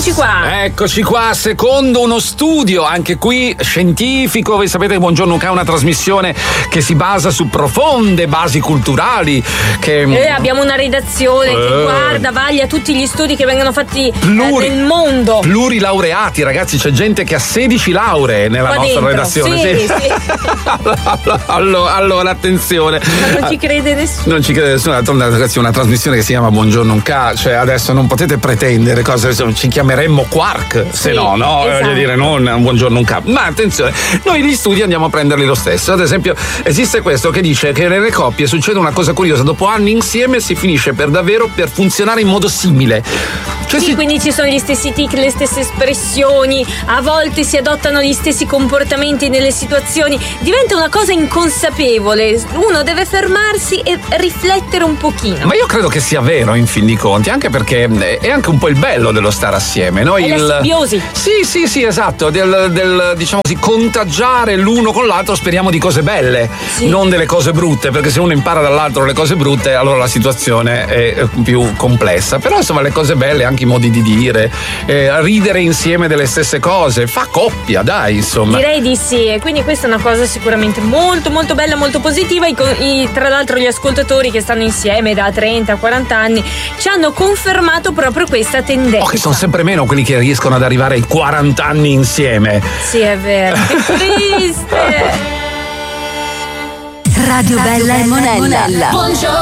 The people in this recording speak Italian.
Eccoci qua, secondo uno studio, anche qui scientifico. Voi sapete che Buongiorno K è una trasmissione che si basa su profonde basi culturali. Abbiamo una redazione che guarda, vaglia tutti gli studi che vengono fatti nel mondo. Plurilaureati, ragazzi, c'è gente che ha 16 lauree nella qua nostra dentro. redazione. Sì. Allora, attenzione. Ma non ci crede nessuno. Non ci crede nessuno, ragazzi, una trasmissione che si chiama Buongiorno K, cioè adesso non potete pretendere cose, ci chiameremmo Quark, se no, esatto. Voglio dire, non Buongiorno K. Ma attenzione, noi gli studi andiamo a prenderli lo stesso. Ad esempio, esiste questo che dice che nelle coppie succede una cosa curiosa: dopo anni insieme si finisce per davvero per funzionare in modo simile. Cioè quindi ci sono gli stessi tic, le stesse espressioni, a volte si adottano gli stessi comportamenti nelle situazioni, diventa una cosa inconsapevole, uno deve fermarsi e riflettere un pochino. Ma io credo che sia vero in fin di conti, anche perché è anche un po' il bello dello stare assieme, no? È la simbiosi. Sì, esatto, del diciamo così, contagiare l'uno con l'altro, speriamo di cose belle, non delle cose brutte, perché se uno impara dall'altro le cose brutte, allora la situazione è più complessa. Però insomma le cose belle, anche i modi di dire, ridere insieme delle stesse cose, fa coppia, dai, insomma. Direi di sì, e quindi questa è una cosa sicuramente molto molto bella, molto positiva. Tra l'altro gli ascoltatori che stanno insieme da 30-40 anni ci hanno confermato proprio questa tendenza. Che sono sempre meno quelli che riescono ad arrivare ai 40 anni insieme. Sì, è vero, che triste. Radio Bella e Monella. Buongiorno.